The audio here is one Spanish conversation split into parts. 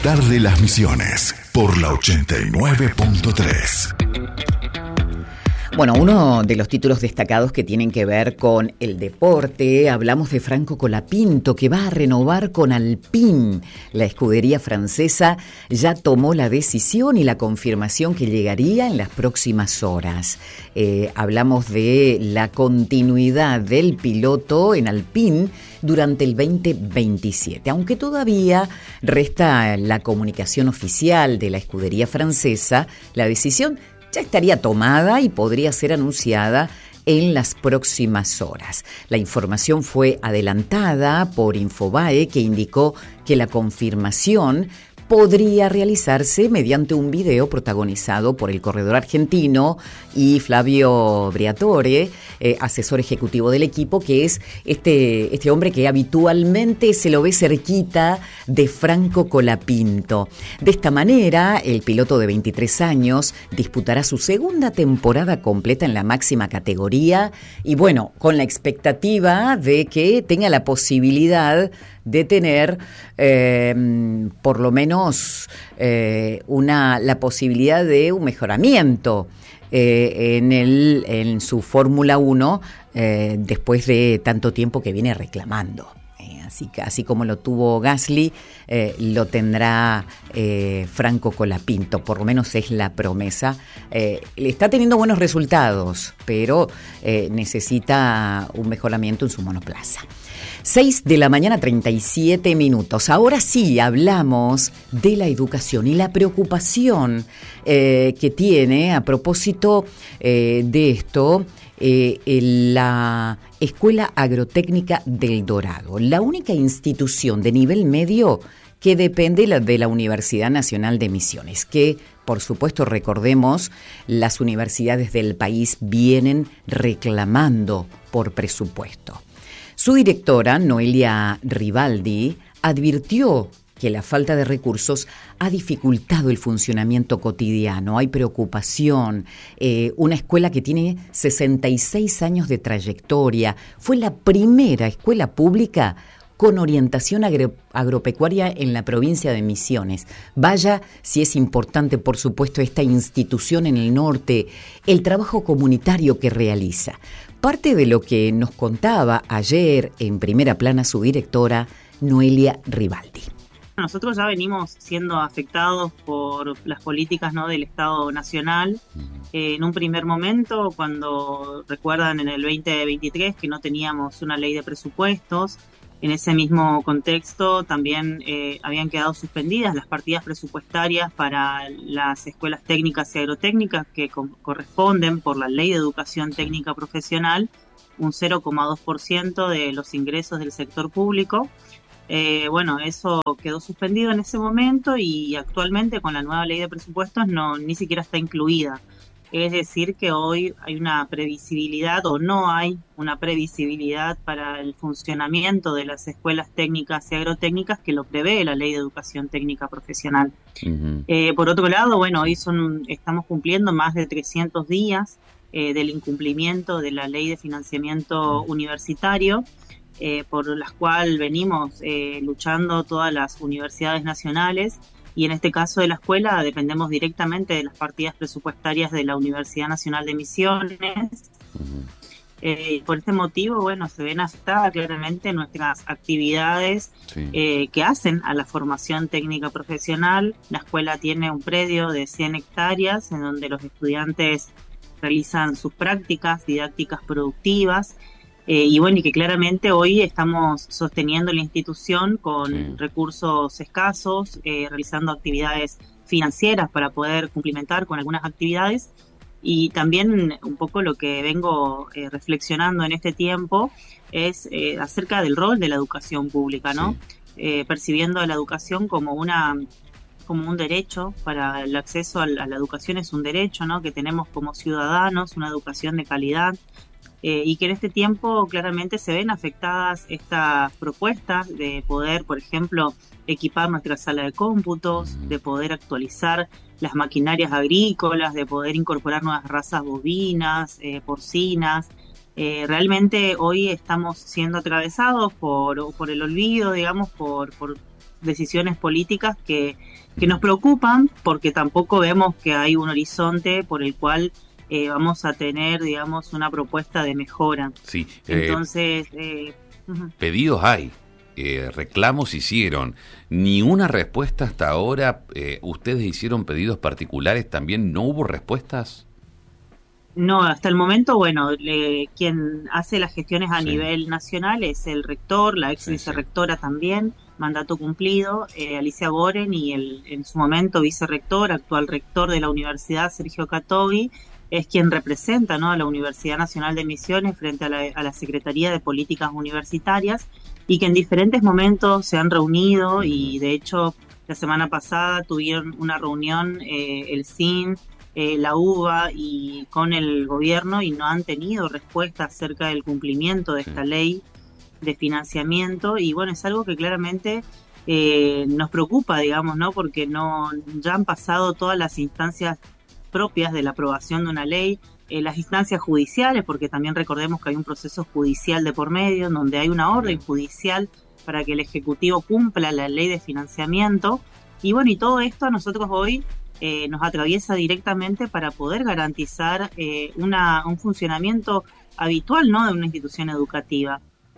despertar de las Misiones por la 89.3. Bueno, uno de los títulos destacados que tienen que ver con el deporte, hablamos de Franco Colapinto, que va a renovar con Alpine. La escudería francesa ya tomó la decisión y la confirmación que llegaría en las próximas horas. Hablamos de la continuidad del piloto en Alpine durante el 2027, aunque todavía resta la comunicación oficial de la escudería francesa. La decisión ya estaría tomada y podría ser anunciada en las próximas horas. La información fue adelantada por Infobae, que indicó que la confirmación podría realizarse mediante un video protagonizado por el corredor argentino y Flavio Briatore, asesor ejecutivo del equipo, que es este hombre que habitualmente se lo ve cerquita de Franco Colapinto. De esta manera, el piloto de 23 años disputará su segunda temporada completa en la máxima categoría y bueno, con la expectativa de que tenga la posibilidad de tener por lo menos la posibilidad de un mejoramiento en su Fórmula 1 después de tanto tiempo que viene reclamando. Así como lo tuvo Gasly, lo tendrá Franco Colapinto, por lo menos es la promesa. Está teniendo buenos resultados, pero necesita un mejoramiento en su monoplaza. 6:37 a.m. Ahora sí hablamos de la educación y la preocupación que tiene a propósito de esto la Escuela Agrotécnica del Dorado, la única institución de nivel medio que depende de la Universidad Nacional de Misiones, que, por supuesto, recordemos, las universidades del país vienen reclamando por presupuesto. Su directora, Noelia Rivaldi, advirtió que la falta de recursos ha dificultado el funcionamiento cotidiano. Hay preocupación. Una escuela que tiene 66 años de trayectoria. Fue la primera escuela pública con orientación agropecuaria en la provincia de Misiones. Vaya si es importante, por supuesto, esta institución en el norte, el trabajo comunitario que realiza. Parte de lo que nos contaba ayer en primera plana su directora, Noelia Rivaldi. Nosotros ya venimos siendo afectados por las políticas, ¿no?, del Estado Nacional. En un primer momento, cuando recuerdan en el 2023 que no teníamos una ley de presupuestos, en ese mismo contexto también habían quedado suspendidas las partidas presupuestarias para las escuelas técnicas y agrotécnicas que corresponden por la Ley de Educación Técnica Profesional, un 0,2% de los ingresos del sector público. Bueno, eso quedó suspendido en ese momento y actualmente con la nueva ley de presupuestos ni siquiera está incluida. Es decir, que hoy hay una previsibilidad o no hay una previsibilidad para el funcionamiento de las escuelas técnicas y agrotécnicas que lo prevé la Ley de Educación Técnica Profesional. Uh-huh. Por otro lado, bueno, hoy estamos cumpliendo más de 300 días del incumplimiento de la Ley de Financiamiento Universitario, por las cuales venimos luchando todas las universidades nacionales. Y en este caso de la escuela dependemos directamente de las partidas presupuestarias de la Universidad Nacional de Misiones. Uh-huh. Por este motivo, bueno, se ven afectadas claramente nuestras actividades que hacen a la formación técnica profesional. La escuela tiene un predio de 100 hectáreas en donde los estudiantes realizan sus prácticas didácticas productivas. Y bueno, y que claramente hoy estamos sosteniendo la institución con recursos escasos, realizando actividades financieras para poder cumplimentar con algunas actividades. Y también un poco lo que vengo reflexionando en este tiempo es acerca del rol de la educación pública, ¿no? Percibiendo a la educación como un derecho. Para el acceso a la educación es un derecho, ¿no?, que tenemos como ciudadanos, una educación de calidad. Y que en este tiempo claramente se ven afectadas estas propuestas de poder, por ejemplo, equipar nuestra sala de cómputos, de poder actualizar las maquinarias agrícolas, de poder incorporar nuevas razas bovinas, porcinas. Realmente hoy estamos siendo atravesados por el olvido, digamos, por decisiones políticas que nos preocupan, porque tampoco vemos que hay un horizonte por el cual vamos a tener, digamos, una propuesta de mejora. Sí. Entonces, pedidos hay, reclamos hicieron, ni una respuesta hasta ahora. ¿Ustedes hicieron pedidos particulares también? ¿No hubo respuestas? No, hasta el momento, bueno, quien hace las gestiones a Sí. nivel nacional es el rector, la ex Sí, vicerrectora también, mandato cumplido, Alicia Goren, y en su momento vicerrector, actual rector de la universidad, Sergio Catovi, es quien representa, ¿no?, a la Universidad Nacional de Misiones frente a la Secretaría de Políticas Universitarias, y que en diferentes momentos se han reunido, y de hecho la semana pasada tuvieron una reunión el CIN, la UBA y con el gobierno, y no han tenido respuesta acerca del cumplimiento de esta ley de financiamiento. Y bueno, es algo que claramente nos preocupa, digamos, ¿no? Porque ya han pasado todas las instancias propias de la aprobación de una ley, las instancias judiciales, porque también recordemos que hay un proceso judicial de por medio, en donde hay una orden judicial para que el Ejecutivo cumpla la ley de financiamiento. Y bueno, y todo esto a nosotros hoy nos atraviesa directamente para poder garantizar un funcionamiento habitual, ¿no?, de una institución educativa.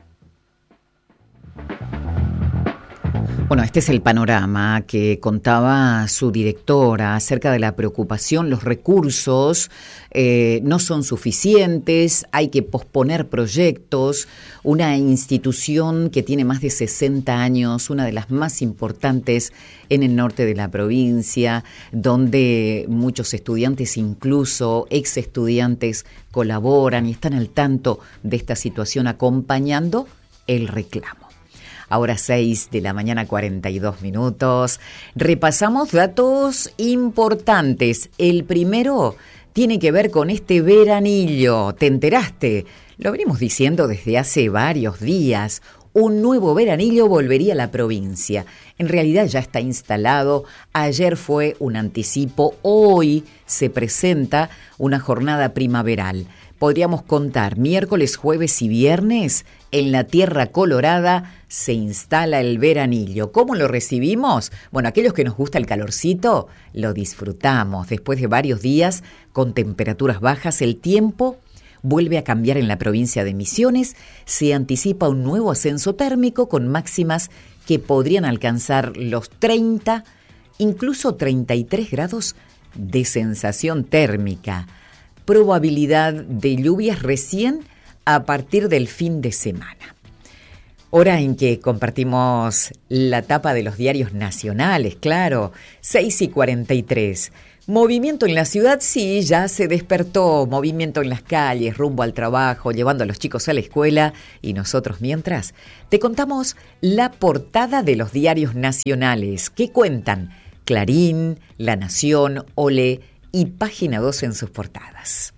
Bueno, este es el panorama que contaba su directora acerca de la preocupación. Los recursos no son suficientes, hay que posponer proyectos. Una institución que tiene más de 60 años, una de las más importantes en el norte de la provincia, donde muchos estudiantes, incluso ex estudiantes, colaboran y están al tanto de esta situación, acompañando el reclamo. Ahora 6 de la mañana, 42 minutos. Repasamos datos importantes. El primero tiene que ver con este veranillo. ¿Te enteraste? Lo venimos diciendo desde hace varios días. Un nuevo veranillo volvería a la provincia. En realidad ya está instalado. Ayer fue un anticipo. Hoy se presenta una jornada primaveral. Podríamos contar miércoles, jueves y viernes en la Tierra Colorada se instala el veranillo. ¿Cómo lo recibimos? Bueno, aquellos que nos gusta el calorcito, lo disfrutamos. Después de varios días con temperaturas bajas, el tiempo vuelve a cambiar en la provincia de Misiones. Se anticipa un nuevo ascenso térmico con máximas que podrían alcanzar los 30, incluso 33 grados de sensación térmica. Probabilidad de lluvias recién a partir del fin de semana. Hora en que compartimos la tapa de los diarios nacionales, claro, 6:43. Movimiento en la ciudad, sí, ya se despertó. Movimiento en las calles, rumbo al trabajo, llevando a los chicos a la escuela. Y nosotros, mientras, te contamos la portada de los diarios nacionales. ¿Qué cuentan? Clarín, La Nación, Olé y Página 2 en sus portadas.